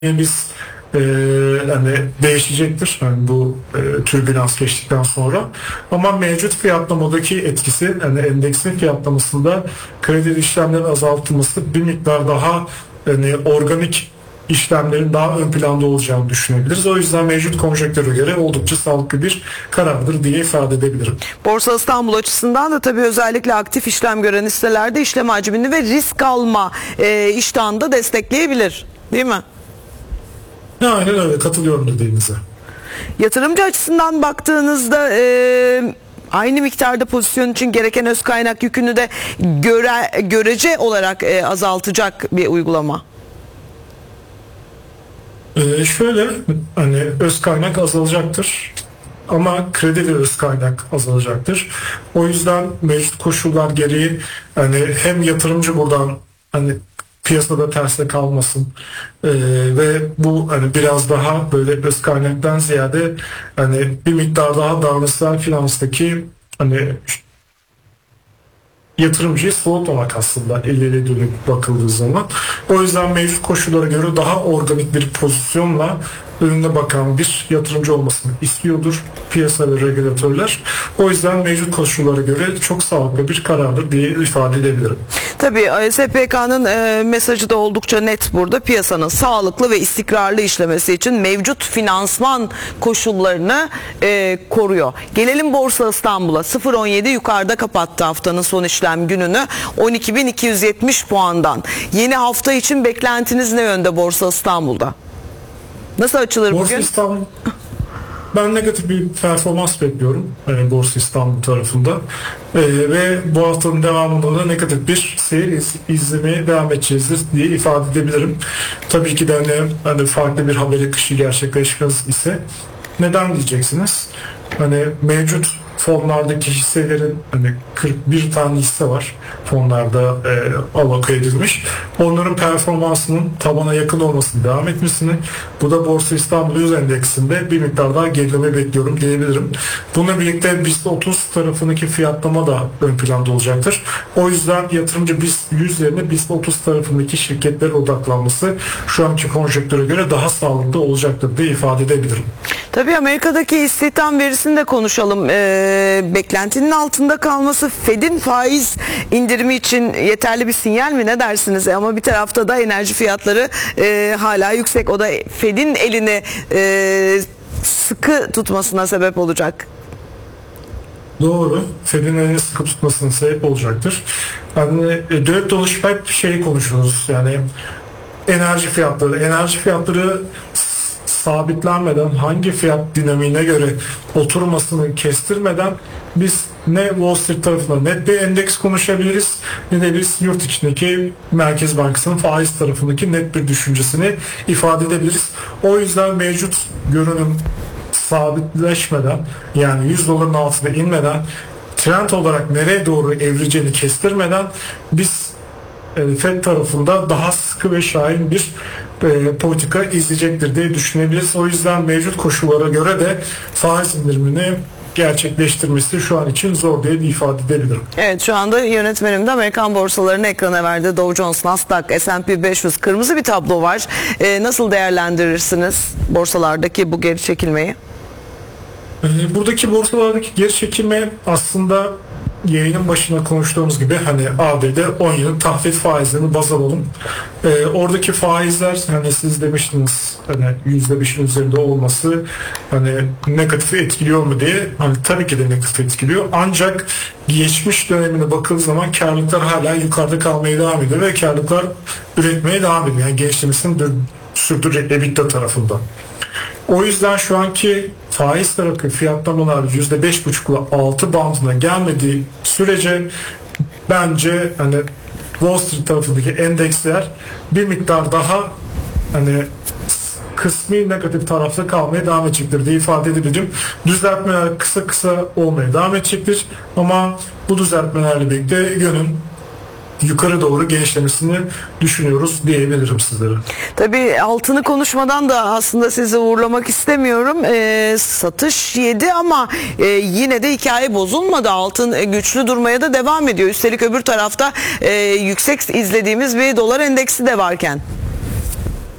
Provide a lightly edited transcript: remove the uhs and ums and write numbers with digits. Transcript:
biz hani değişecektir hani bu türbülans geçtikten sonra, ama mevcut fiyatlamadaki etkisi, yani endeksin fiyatlamasında kredi işlemlerin azaltılması bir miktar daha hani organik işlemlerin daha ön planda olacağını düşünebiliriz. O yüzden mevcut konjonktüre göre oldukça sağlıklı bir karardır diye ifade edebilirim. Borsa İstanbul açısından da tabii özellikle aktif işlem gören hisselerde işlem hacmini ve risk alma iştahını da destekleyebilir, değil mi? Aynen öyle, katılıyorum dediğinize. Yatırımcı açısından baktığınızda aynı miktarda pozisyon için gereken öz kaynak yükünü de görece olarak azaltacak bir uygulama. Şöyle, hani öz kaynak azalacaktır ama kredi ve öz kaynak azalacaktır. O yüzden mevcut koşullar gereği hani hem yatırımcı buradan hani piyasada terste kalmasın ve bu hani biraz daha böyle öz kaynaktan ziyade hani bir miktar daha davranışsal finanstaki hani yatırımcıyı soğutmamak aslında ileriye dönük bakıldığı zaman. O yüzden mevcut koşullara göre daha organik bir pozisyonla önüne bakan bir yatırımcı olmasını istiyordur piyasa ve regülatörler. O yüzden mevcut koşullara göre çok sağlıklı bir karardır diye ifade edebilirim. Tabii SPK'nın mesajı da oldukça net burada. Piyasanın sağlıklı ve istikrarlı işlemesi için mevcut finansman koşullarını koruyor. Gelelim Borsa İstanbul'a. 0.17 yukarıda kapattı haftanın son işlem gününü. 12.270 puandan. Yeni hafta için beklentiniz ne yönde Borsa İstanbul'da? Nasıl açılır Borsa bugün? İstanbul, ben negatif bir performans bekliyorum Borsa İstanbul tarafında ve bu haftanın devamında da negatif bir seyir izlemeye devam edeceğizdir diye ifade edebilirim. Tabii ki de hani farklı bir haber akışı gerçekleşmez ise neden diyeceksiniz? Hani mevcut fonlardaki hisselerin hani 41 tane hisse var fonlarda aloke edilmiş. Onların performansının tabana yakın olmasını devam etmesini, bu da Borsa İstanbul Yüz Endeksinde bir miktar daha gerileme bekliyorum diyebilirim. Bununla birlikte BIST 30 tarafındaki fiyatlama da ön planda olacaktır. O yüzden yatırımcı BIST 100 yerine BIST 30 tarafındaki şirketlere odaklanması şu anki konjonktüre göre daha sağlıklı olacaktır diye ifade edebilirim. Tabii Amerika'daki istihdam verisini de konuşalım. Beklentinin altında kalması Fed'in faiz indirimi için yeterli bir sinyal mi, ne dersiniz? Ama bir tarafta da enerji fiyatları hala yüksek. O da Fed'in elini sıkı tutmasına sebep olacak. Doğru. Fed'in elini sıkı tutmasına sebep olacaktır. Yani dönüp dolaşıp hep şey konuşuyoruz. Yani enerji fiyatları sabitlenmeden, hangi fiyat dinamiğine göre oturmasını kestirmeden biz ne Wall Street tarafında net bir endeks konuşabiliriz, ne de biz yurt içindeki Merkez Bankası'nın faiz tarafındaki net bir düşüncesini ifade edebiliriz. O yüzden mevcut görünüm sabitleşmeden, yani 100 doların altına inmeden, trend olarak nereye doğru evrileceğini kestirmeden biz Fed tarafında daha sıkı ve şahin bir politika izleyecektir diye düşünebiliriz. O yüzden mevcut koşullara göre de faiz indirimini gerçekleştirmesi şu an için zor diye ifade edebilirim. Evet, şu anda yönetmenim de Amerikan borsalarını ekrana verdi. Dow Jones, Nasdaq, S&P 500 kırmızı bir tablo var. Nasıl değerlendirirsiniz borsalardaki bu geri çekilmeyi? Buradaki borsalardaki geri çekilme aslında yayının başına konuştuğumuz gibi hani ABD 10 yılın tahvil faizlerini baz alalım. Oradaki faizler hani siz demiştiniz hani %5'in üzerinde olması hani negatif etkiliyor mu diye. Hani tabii ki de negatif etkiliyor. Ancak geçmiş dönemine bakıldığı zaman karlılıklar hala yukarıda kalmaya devam ediyor ve karlılıklar üretmeye devam ediyor. Yani genişlemesini sürdürecek EBITDA tarafında. O yüzden şu anki faiz tarafı fiyatlamalar %5,5 ile 6 bandına gelmediği sürece bence hani Wall Street tarafındaki endeksler bir miktar daha hani kısmi negatif tarafta kalmaya devam edecektir diye ifade edebilirim. Düzeltmeler kısa olmaya devam edecektir ama bu düzeltmelerle birlikte yönün yukarı doğru genişlemesini düşünüyoruz diyebilirim sizlere. Tabii altını konuşmadan da aslında sizi uğurlamak istemiyorum. Satış yedi ama yine de hikaye bozulmadı. Altın güçlü durmaya da devam ediyor. Üstelik öbür tarafta yüksek izlediğimiz bir dolar endeksi de varken.